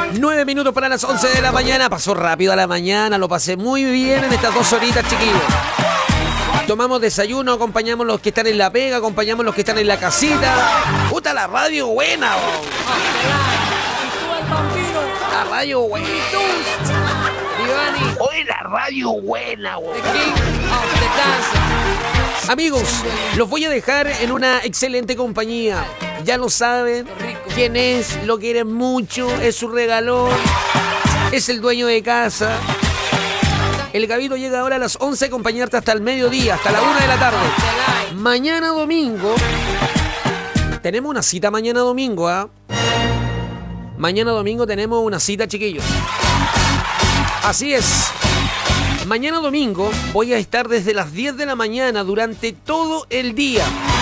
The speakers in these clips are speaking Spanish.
9 minutos para las 11 de la mañana. Pasó rápido a la mañana, lo pasé muy bien en estas 2 horitas, chiquillos. Tomamos desayuno, acompañamos los que están en la pega, acompañamos los que están en la casita. Puta, la radio buena, la radio buena. Hoy la radio buena, amigos, los voy a dejar en una excelente compañía. Ya lo saben quién es, lo quieren mucho, es su regalón, es el dueño de casa. El Gabito llega ahora a las 11 a acompañarte hasta el mediodía, hasta la 1 de la tarde. Mañana domingo, tenemos una cita mañana domingo, ¿ah? Mañana domingo tenemos una cita, chiquillos. Así es. Mañana domingo voy a estar desde las 10 de la mañana durante todo el día.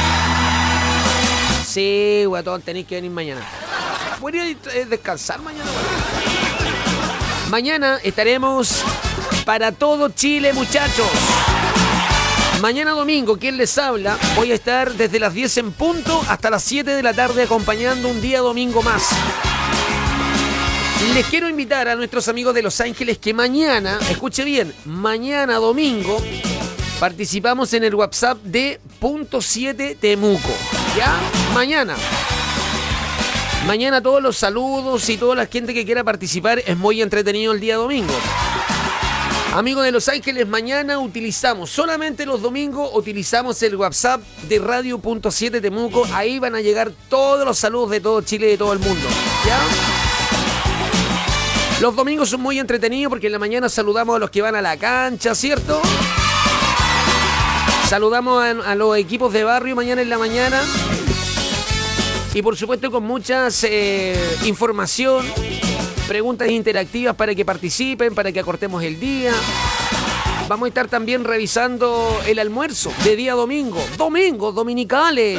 Sí, guatón, tenéis que venir mañana. ¿Podría descansar mañana, guatón? Mañana estaremos para todo Chile, muchachos. Mañana domingo, ¿quién les habla? Voy a estar desde las 10 en punto hasta las 7 de la tarde acompañando un día domingo más. Les quiero invitar a nuestros amigos de Los Ángeles que mañana, escuche bien, mañana domingo participamos en el WhatsApp de .7 Temuco. ¿Ya? Mañana. Mañana todos los saludos y toda la gente que quiera participar, es muy entretenido el día domingo. Amigos de Los Ángeles, mañana utilizamos, solamente los domingos utilizamos el WhatsApp de Radio .7 Temuco. Ahí van a llegar todos los saludos de todo Chile y de todo el mundo. ¿Ya? Los domingos son muy entretenidos porque en la mañana saludamos a los que van a la cancha, ¿cierto? Saludamos a los equipos de barrio mañana en la mañana. Y por supuesto con muchas información, preguntas interactivas para que participen, para que acortemos el día. Vamos a estar también revisando el almuerzo de día domingo. Domingos dominicales.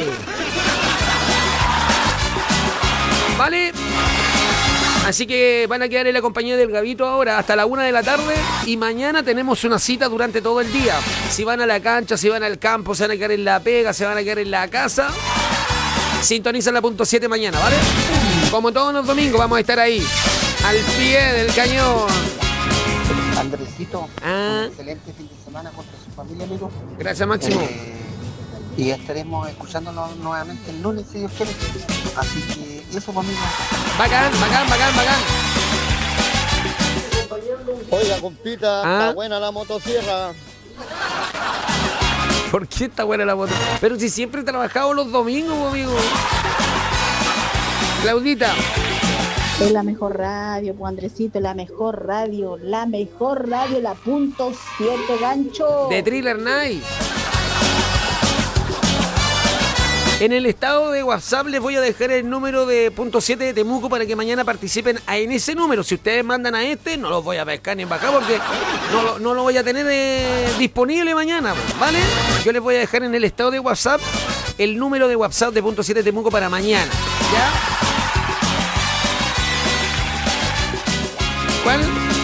¿Vale? Así que van a quedar en la compañía del Gabito ahora hasta la 1 de la tarde. Y mañana tenemos una cita durante todo el día. Si van a la cancha, si van al campo, se van a quedar en la pega, se van a quedar en la casa, sintonizan la .7 mañana, ¿vale? Como todos los domingos vamos a estar ahí, al pie del cañón. Andresito, un excelente fin de semana contra su familia, amigo. Gracias, Máximo. Y estaremos escuchándonos nuevamente el lunes, si Dios quiere. Así que eso, amigo. Bacán. Oiga, compita, está buena la motosierra. ¿Por qué está buena la moto? Pero si siempre he trabajado los domingos, amigo. Claudita. Es la mejor radio, pues Andresito, la mejor radio, la .7 gancho. De Thriller Night. En el estado de WhatsApp les voy a dejar el número de .7 de Temuco para que mañana participen en ese número. Si ustedes mandan a este, no los voy a pescar ni en bajar porque no lo voy a tener disponible mañana, ¿vale? Yo les voy a dejar en el estado de WhatsApp el número de WhatsApp de .7 Temuco para mañana, ¿ya? ¿Cuál?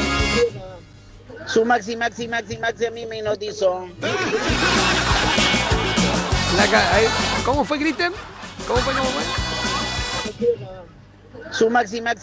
Su Maxi a mí me hipnotizó. ¿Cómo fue, Cristian? ¿Cómo fue? Su Maxi